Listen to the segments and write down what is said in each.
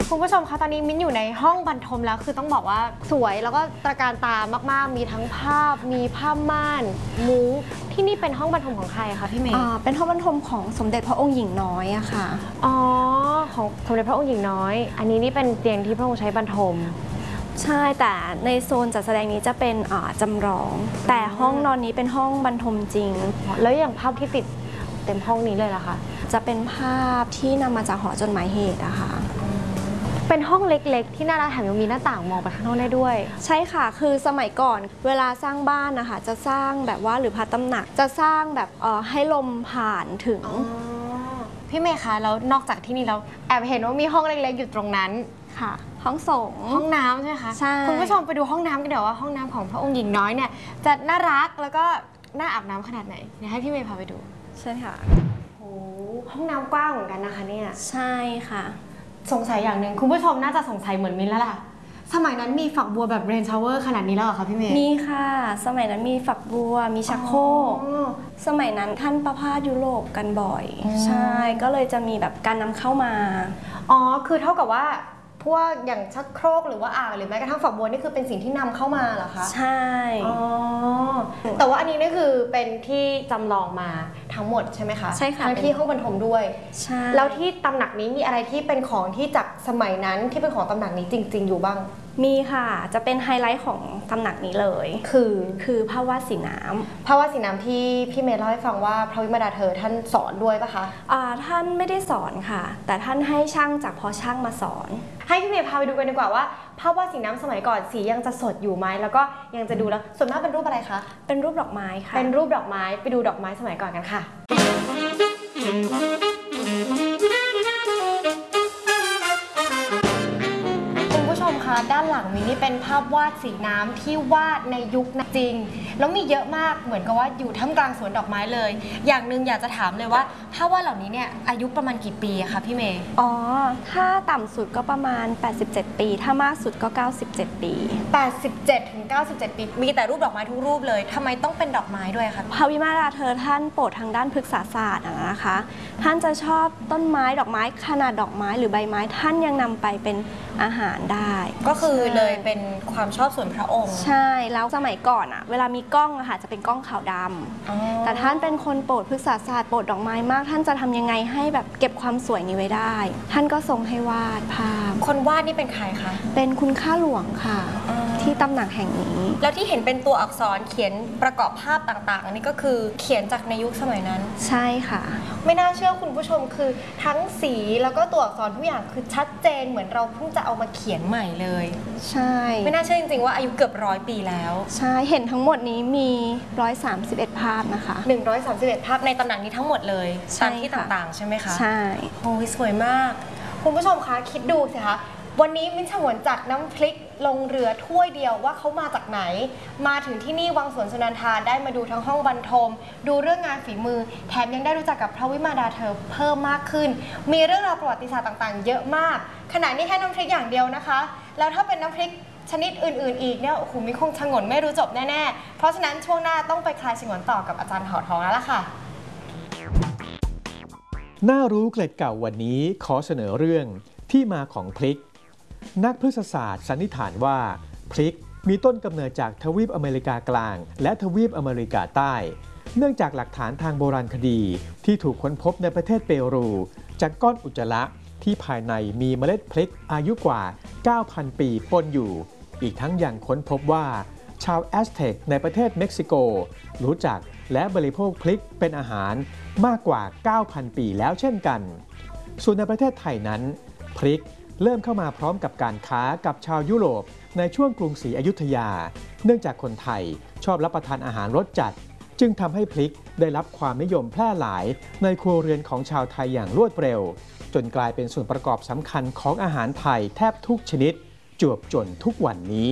คุณผู้ชมคะตอนนี้มิ้นอยู่ในห้องบรรทมแล้วคือต้องบอกว่าสวยแล้วก็ตระการตามากๆมีทั้งภาพมีผ้าม่านมุ้งที่นี่เป็นห้องบรรทมของใครคะพี่เมย์เป็นห้องบรรทมของสมเด็จพระองค์หญิงน้อยอะค่ะอ๋อของสมเด็จพระองค์หญิงน้อยอันนี้นี่เป็นเตียงที่พระองค์ใช้บรรทมใช่แต่ในโซนจัดแสดงนี้จะเป็นจำลองแต่ห้องนอนนี้เป็นห้องบรรทมจริงแล้วอย่างภาพที่ติดเต็มห้องนี้เลยล่ะคะจะเป็นภาพที่นำมาจากหอจดหมายเหตุอะค่ะเป็นห้องเล็กๆที่น่ารักแถมยังมีหน้าต่างมองไปข้างนอกได้ด้วยใช่ค่ะคือสมัยก่อนเวลาสร้างบ้านนะคะจะสร้างแบบว่าหรือพระตำหนักจะสร้างแบบให้ลมผ่านถึงพี่เมย์คะแล้วนอกจากที่นี่แล้วแอบเห็นว่ามีห้องเล็กๆอยู่ตรงนั้นค่ะห้องสงฆ์ห้องน้ำใช่ไหมคะใช่คุณผู้ชมไปดูห้องน้ำกันเดี๋ยวว่าห้องน้ำของพระองค์หญิงน้อยเนี่ยจะน่ารักแล้วก็น่าอาบน้ำขนาดไหนเดี๋ยวให้พี่เมย์พาไปดูใช่ค่ะโอ้ห้องน้ำกว้างเหมือนกันนะคะเนี่ยใช่ค่ะสงสัยอย่างหนึ่งคุณผู้ชมน่าจะสงสัยเหมือนมิ้นแล้วล่ะสมัยนั้นมีฝักบัวแบบเรนชาวเวอร์ขนาดนี้แล้วเหรอคะพี่เมย์มีค่ะสมัยนั้นมีฝักบัวมีชักโครกสมัยนั้นท่านประพาสยุโรปกันบ่อยใช่ก็เลยจะมีแบบการนำเข้ามาอ๋อคือเท่ากับว่าพวกอย่างชักโครกหรือว่าอ่างหรือแม้กระทั่งฝักบัวนี่คือเป็นสิ่งที่นำเข้ามาเหรอคะใช่อ๋อแต่ว่าอันนี้นี่คือเป็นที่จำลองมาทั้งหมดใช่ไหมคะใช่ค่ะทั้งที่ห้องบรรทมด้วยใช่แล้วที่ตำหนักนี้มีอะไรที่เป็นของที่จากสมัยนั้นที่เป็นของตำหนักนี้จริงๆอยู่บ้างมีค่ะจะเป็นไฮไลท์ของตำหนักนี้เลยคือภาพวาดสีน้ำภาพวาดสีน้ำที่พี่เมย์เล่าให้ฟังว่าพระวิมาดาเธอท่านสอนด้วยปะคะท่านไม่ได้สอนค่ะแต่ท่านให้ช่างจากพอช่างมาสอนให้พี่เมย์พาไปดูกันดีกว่าว่าภาพวาดสีน้ำสมัยก่อนสียังจะสดอยู่ไหมแล้วก็ยังจะดูแล้วส่วนมากเป็นรูปอะไรคะเป็นรูปดอกไม้ค่ะเป็นรูปดอกไม้ไปดูดอกไม้สมัยก่อนกันค่ะด้านหลังนี้นี่เป็นภาพวาดสีน้ำที่วาดในยุคจริงแล้วมีเยอะมากเหมือนกับว่าอยู่ท่ามกลางสวนดอกไม้เลยอย่างหนึ่งอยากจะถามเลยว่าภาพวาดเหล่านี้เนี่ยอายุประมาณกี่ปีคะพี่เมย์ถ้าต่ำสุดก็ประมาณ87ปีถ้ามากสุดก็97ปี 87ถึง97ปีมีแต่รูปดอกไม้ทุกรูปเลยทำไมต้องเป็นดอกไม้ด้วยคะพระวิมาลาเธอท่านโปรดทางด้านพฤกษศาสตร์นะคะท่านจะชอบต้นไม้ดอกไม้ขนาดดอกไม้หรือใบไม้ท่านยังนำไปเป็นอาหารได้ก็คือเลยเป็นความชอบส่วนพระองค์ใช่แล้วสมัยก่อนเวลามีกล้องจะเป็นกล้องขาวดำแต่ท่านเป็นคนโปรดพฤกษศาสตร์โปรดดอกไม้มากท่านจะทำยังไงให้แบบเก็บความสวยนี้ไว้ได้ท่านก็ทรงให้วาดภาพคนวาดนี่เป็นใครคะเป็นคุณข้าหลวงค่ะที่ตำหนักแห่งนี้แล้วที่เห็นเป็นตัวอักษรเขียนประกอบภาพต่างๆอันนี้ก็คือเขียนจากในยุคสมัยนั้นใช่ค่ะไม่น่าเชื่อคุณผู้ชมคือทั้งสีแล้วก็ตัวอักษรทุกอย่างคือชัดเจนเหมือนเราเพิ่งจะเอามาเขียนใหม่เลยใช่ไม่น่าเชื่อจริงๆว่าอายุเกือบ100 ปีแล้วใช่เห็นทั้งหมดนี้มี131ภาพนะคะ 131ภาพในตำหนักนี้ทั้งหมดเลยตามที่ต่างๆใช่ไหมคะใช่โอ้ยสวยมากคุณผู้ชมคะคิดดูสิคะวันนี้มิ้นฉงนจากน้ำพริกลงเรือถ้วยเดียวว่าเขามาจากไหนมาถึงที่นี่วังสวนสุนันทาได้มาดูทั้งห้องบรรทมดูเรื่องงานฝีมือแถมยังได้รู้จักกับพระวิมาดาเธอเพิ่มมากขึ้นมีเรื่องราวประวัติศาสตร์ต่างๆเยอะมากขณะนี้แค่น้ำพริกอย่างเดียวนะคะแล้วถ้าเป็นน้ำพริกชนิดอื่นๆอีกเนี่ยโอ้โหมิคงฉงนไม่รู้จบแน่ๆเพราะฉะนั้นช่วงหน้าต้องไปคลายฉงนต่อกับอาจารย์เผ่าทองแล้วล่ะค่ะน่ารู้เกล็ดเก่าวันนี้ขอเสนอเรื่องที่มาของพริกนักพฤกษศาสตร์สันนิษฐานว่าพริกมีต้นกำเนิดจากทวีปอเมริกากลางและทวีปอเมริกาใต้เนื่องจากหลักฐานทางโบราณคดีที่ถูกค้นพบในประเทศเปรูจากก้อนอุจจาระที่ภายในมีเมล็ดพริกอายุกว่า 9,000 ปีปนอยู่อีกทั้งยังค้นพบว่าชาวแอสเท็กในประเทศเม็กซิโกรู้จักและบริโภคพริกเป็นอาหารมากกว่า 9,000 ปีแล้วเช่นกันส่วนในประเทศไทยนั้นพริกเริ่มเข้ามาพร้อมกับการค้ากับชาวยุโรปในช่วงกรุงศรีอยุธยาเนื่องจากคนไทยชอบรับประทานอาหารรสจัดจึงทำให้พริกได้รับความนิยมแพร่หลายในครัวเรือนของชาวไทยอย่างรวดเร็วจนกลายเป็นส่วนประกอบสำคัญของอาหารไทยแทบทุกชนิดจวบจนทุกวันนี้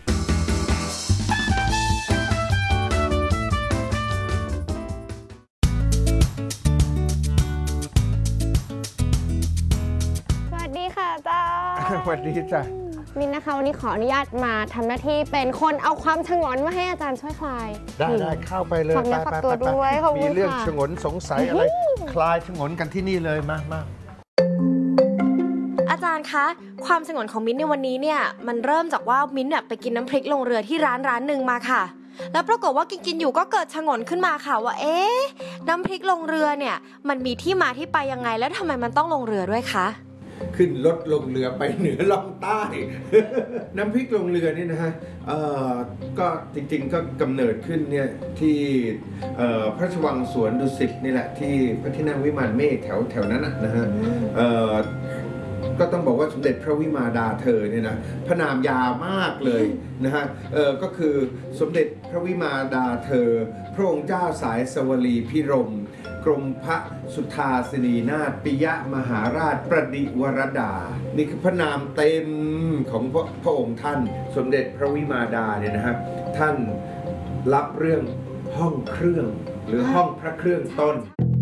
สวัสดีค่ะอาจารย์สวัสดีจ้ะมินนะคะวันนี้ขออนุญาตมาทำหน้าที่เป็นคนเอาความฉงนมาให้อาจารย์ช่วยคลายได้เข้าไปเลยฝากเนื้อฝากตัวด้วยมีเรื่องฉงนสงสัยอะไรคลายฉงนกันที่นี่เลยมาอาอาจารย์คะความสงวนของมิ้นท์ในวันนี้เนี่ยมันเริ่มจากว่ามิ้นท์เนี่ยไปกินน้ำพริกลงเรือที่ร้านหนึ่งมาค่ะแล้วปรากฏว่ากินอยู่ก็เกิดฉงนขึ้นมาค่ะว่าน้ำพริกลงเรือเนี่ยมันมีที่มาที่ไปยังไงแล้วทำไมมันต้องลงเรือด้วยคะขึ้นรถลงเรือไปเหนือล่องใต้ น้ำพริกลงเรือนี่นะฮะก็จริงๆก็กำเนิดขึ้นเนี่ยที่พระราชวังสวนดุสิตนี่แหละที่พระที่นั่งวิมานเมฆแถวนั้นนะฮะก็ต้องบอกว่าสมเด็จพระวิมาดาเธอเนี่ยนะพระนามยาวมากเลยนะฮะก็คือสมเด็จพระวิมาดาเธอพระองค์เจ้าสายสวลีพิรมกรมพระสุธาสินีนาถปิยมหาราชประดิวรดานี่คือพระนามเต็มของพระองค์ท่านสมเด็จพระวิมาดาเนี่ยนะครับท่านรับเรื่องห้องเครื่องหรือห้องพระเครื่องต้น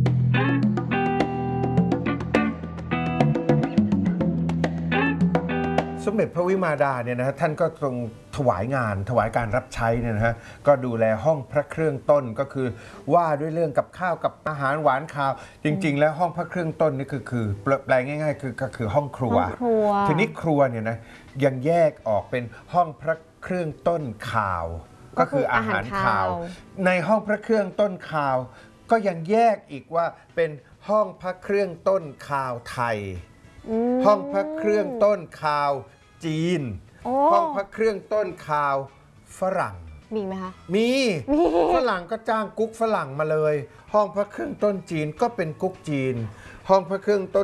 สมเด็จพระวิมาดาเนี่ยนะฮะท่านก็ทรงถวายการรับใช้เนี่ยนะฮะก็ดูแลห้องพระเครื่องต้นก็คือว่าด้วยเรื่องกับข้าวกับอาหารหวานข้าวจริงๆแล้วห้องพระเครื่องต้นนี่คือแปลง่ายๆก็คือห้องครัวทีนี้ครัวเนี่ยนะยังแยกออกเป็นห้องพระเครื่องต้นข้าวก็คืออาหารข้าวในห้องพระเครื่องต้นข้าวก็ยังแยกอีกว่าเป็นห้องพระเครื่องต้นข้าวไทยห้องพระเครื่องต้นข้าวจีนห้องพระเครื่องต้นข้าวฝรั่งมีไหมคะมีฝรั่งก็จ้างกุ๊กฝรั่งมาเลยห้องพระเครื่องต้นจีนก็เป็นกุ๊กจีนห้องพระเครื่องต้น